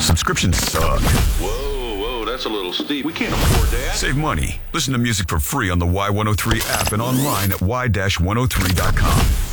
Subscriptions suck. Whoa, that's a little steep. We can't afford that. Save money. Listen to music for free on the Y103 app and online at y-103.com.